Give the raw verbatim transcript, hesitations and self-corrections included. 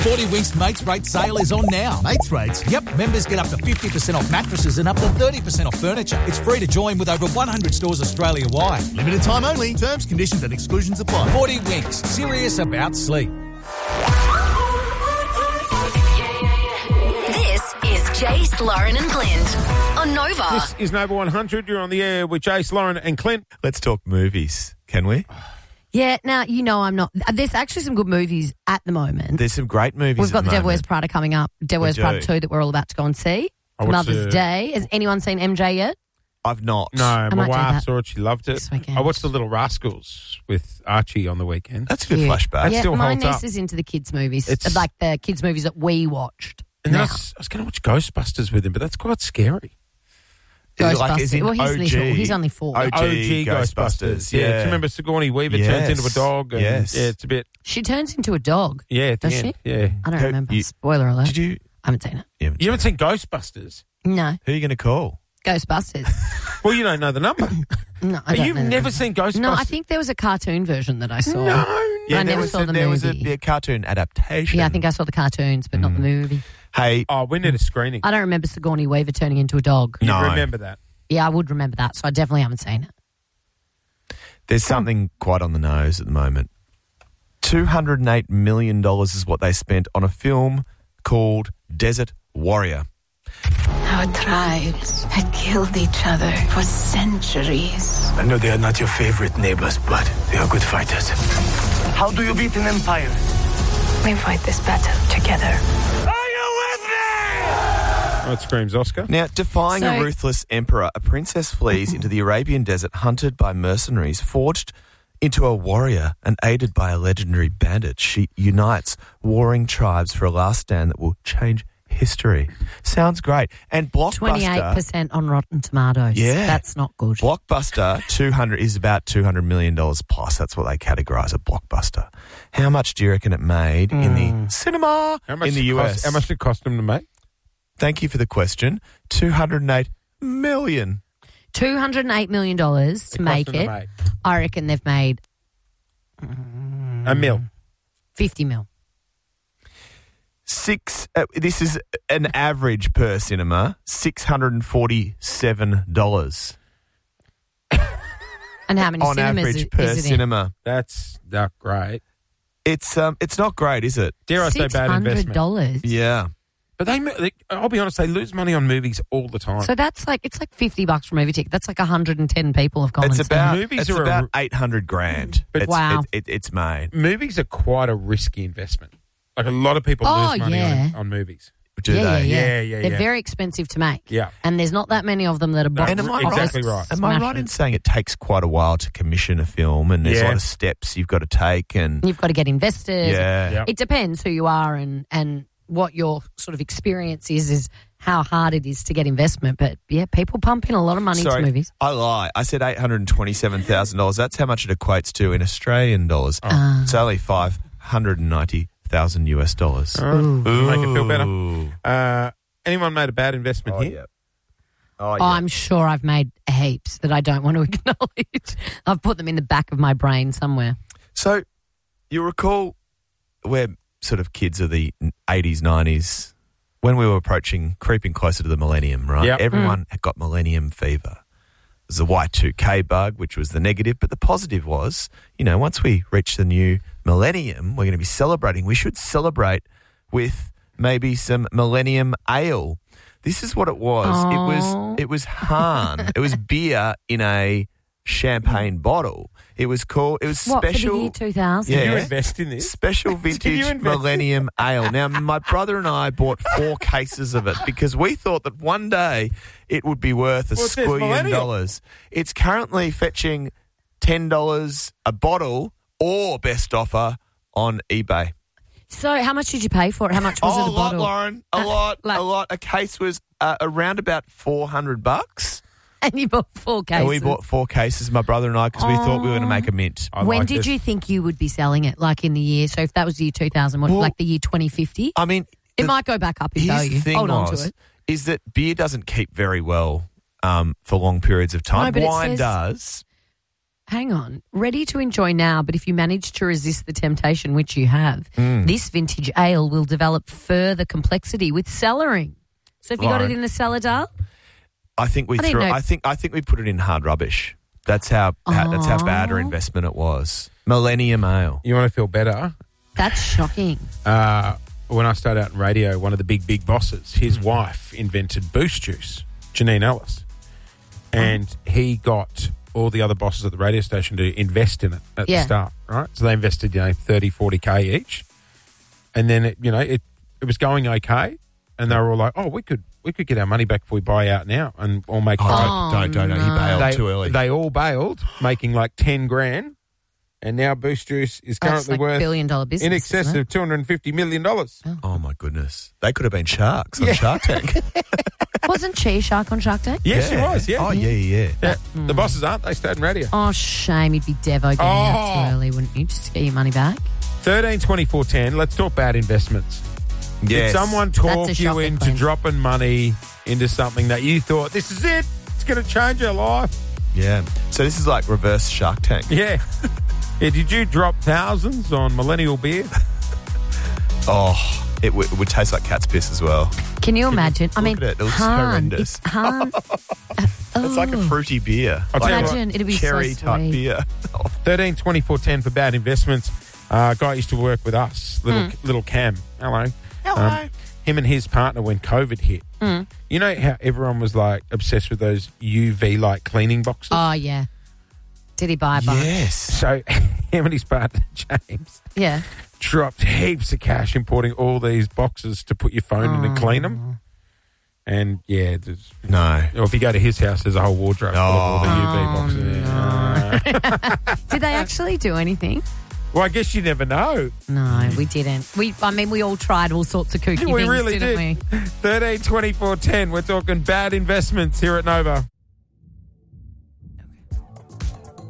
forty Winks Mates Rate sale is on now. Mates rates? Yep, members get up to fifty percent off mattresses and up to thirty percent off furniture. It's free to join with over one hundred stores Australia-wide. Limited time only. Terms, conditions and exclusions apply. forty Winks. Serious about sleep. This is Jace, Lauren and Clint on Nova. This is Nova one hundred. You're on the air with Jace, Lauren and Clint. Let's talk movies, can we? Yeah, now, you know I'm not... There's actually some good movies at the moment. There's some great movies We've got at The the Devil Wears moment. Prada coming up. Devil We Wears Prada do. two that we're all about to go and see. I watched Mother's the- Day. Has anyone seen M J yet? I've not. No, might my do wife that saw it. She loved it. this weekend. I watched The Little Rascals with Archie on the weekend. That's a good Cute. flashback. That yeah, still my holds niece up. is into the kids' movies. It's- Like the kids' movies that we watched. And then I now. was, I was going to watch Ghostbusters with him, but that's quite scary. Is it like, Ghostbusters. as in well, he's O G? little. He's only four. O G O G Ghostbusters. Yeah. Yeah. Do you remember Sigourney Weaver turns Yes. into a dog? And, Yes. Yeah, it's a bit... She turns into a dog. Yeah, at the Does end. she? Yeah. I don't Who- remember. you- Spoiler alert. Did you? I haven't seen it. Yeah, You haven't seen Ghostbusters? No. Who are you going to call? Ghostbusters. Well, you don't know the number. No, I don't You've know. never seen Ghostbusters? No, I think there was a cartoon version that I saw. No. I there never was saw a, the there was a, movie. yeah, cartoon adaptation. Yeah, I think I saw the cartoons, but not the movie. Hey, Oh, we need a screening. I don't remember Sigourney Weaver turning into a dog. You No. remember that? Yeah, I would remember that, so I definitely haven't seen it. there's something quite on the nose at the moment. two hundred eight million dollars is what they spent on a film called Desert Warrior. Our tribes had killed each other for centuries. I know they are not your favorite neighbors, but they are good fighters. How do you beat an empire? We fight this battle together. Oh, it screams Oscar. Now, defying a So- ruthless emperor, a princess flees into the Arabian desert hunted by mercenaries, forged into a warrior and aided by a legendary bandit. She unites warring tribes for a last stand that will change history. Sounds great. And Blockbuster... twenty-eight percent on Rotten Tomatoes. Yeah. That's not good. Blockbuster two hundred is about two hundred million dollars plus. That's what they categorise a blockbuster. How much do you reckon it made in the cinema How much in the did it U cost- S? How much did it cost them to make? Thank you for the question. two hundred eight million. two hundred eight million dollars to It cost make them to it. make. I reckon they've made A mil. fifty mil. Six. Uh, this is an average per cinema. Six hundred and forty-seven dollars And how many on cinemas average is, per is it cinema. That's not great. It's um, it's not great, is it? Dare I in? say Six bad hundred investment? dollars. Yeah. But they, they, I'll be honest, they lose money on movies all the time. So that's like it's like fifty bucks for a movie ticket. That's like one hundred and ten people have gone. It's and seen about it. Movies it's are a- about eight hundred grand. But- it's, Wow. it, it, it's made. movies are quite a risky investment. Like a lot of people Oh, lose money yeah. on, on movies. Do yeah, they? yeah, yeah, Yeah, yeah, They're yeah. very expensive to make. Yeah. And there's not that many of them that are box And am I Exactly right? right. Am I right in saying it takes quite a while to commission a film, and there's a Yeah. lot of steps you've got to take, and You've got to get investors. yeah, Yeah. It depends who you are and, and what your sort of experience is, is how hard it is to get investment. But yeah, people pump in a lot of money Sorry, into movies. I lie. I said eight hundred and twenty-seven thousand dollars. That's how much it equates to in Australian dollars. Ah. It's only five hundred and ninety thousand U S dollars. All right. Make it feel better. Ooh. Uh, anyone made a bad investment Oh here? yeah. Oh Oh, yeah. I'm sure I've made heaps that I don't want to acknowledge. I've put them in the back of my brain somewhere. So you recall we're sort of kids of the eighties, nineties, when we were approaching, creeping closer to the millennium, right? Yep. Everyone had got millennium fever. There's the Y two K bug, which was the negative, but the positive was, you know, once we reach the new millennium, we're going to be celebrating. We should celebrate with maybe some millennium ale. This is what it was. It Aw. was it was Hahn. It was beer in a champagne bottle. It was called. It was What, special. for the year two thousand? Did you Yeah. invest in this? Special you vintage invest? Millennium Ale. Now, my brother and I bought four cases of it because we thought that one day it would be worth a Well, it says squillion millennial. dollars. It's currently fetching ten dollars a bottle or best offer on eBay. So how much did you pay for it? How much was oh, it a a lot, bottle? Lauren. A Uh, lot. like- a lot. A case was uh, around about four hundred bucks. And you bought four cases. And we bought four cases, my brother and I, because we thought we were going to make a mint. I When like did this. you think you would be selling it? Like in the year? So if that was the year two thousand, what, Well, like the year twenty fifty? I mean, It the- might go back up in Here's value. the thing Hold on was, to it. is that beer doesn't keep very well um, for long periods of time. No, but it Wine says- does. hang on, ready to enjoy now, but if you manage to resist the temptation, which you have, Mm. this vintage ale will develop further complexity with cellaring. So have you got Lauren. it in the cellar, Dale? I think we I didn't threw. know- I think. I think we put it in hard rubbish. That's how. how that's how bad our Aw. investment it was. Millennium Ale. You want to feel better? That's shocking. Uh, when I started out in radio, one of the big, big bosses, his wife invented Boost Juice, Janine Ellis. And he got all the other bosses at the radio station to invest in it at Yeah. the start, right? So they invested, you know, thirty, forty K each. And then, it, you know, it, it was going okay. And they were all like, oh, we could we could get our money back if we buy out now and all make Oh, five. don't, don't, don't, He no. bailed They, too early. they all bailed, making like ten grand. And now Boost Juice is That's currently like worth billion dollar business. in excess isn't it? of two hundred fifty million dollars. oh my goodness, they could have been sharks on Yeah. Shark Tank. Wasn't Cheese Shark on Shark Tank? Yes, she was, yeah. Oh yeah, yeah. Yeah. The bosses aren't. They stayed in radio. Oh, shame. You'd be Devo getting out Oh. too early, wouldn't you? Just to get your money back. thirteen, twenty-four, ten. Let's talk bad investments. Yes. Did someone That's talk a you shocker, into Clint. dropping money into something that you thought, this is it, it's going to change your life? Yeah. So this is like reverse Shark Tank. Yeah. Yeah, did you drop thousands on millennial beer? Oh, it, w- it would taste like cat's piss as well. Can you imagine? I Look mean, at it. It looks Han, horrendous. it's Han. It's like a fruity beer. I'll like tell you Imagine, what, it'd be cherry so type sweet. beer. Oh, thirteen, twenty-four, ten for bad investments. Uh, guy used to work with us, little Hmm. little Cam. Hello. Hello. him and his partner, when COVID hit, Mm. you know how everyone was like obsessed with those U V light cleaning boxes? Oh, yeah. Did he buy a bunch? yes. So him and his partner, James, Yeah. dropped heaps of cash importing all these boxes to put your phone in and clean them. And yeah, there's, No. or if you go to his house, there's a whole wardrobe full of all the U V Oh, boxes. Yeah. Did they actually do anything? Well, I guess you never know. No, we didn't. We, I mean, we all tried all sorts of kooky We things, really didn't did. we? thirteen, twenty-four, ten. We're talking bad investments here at Nova.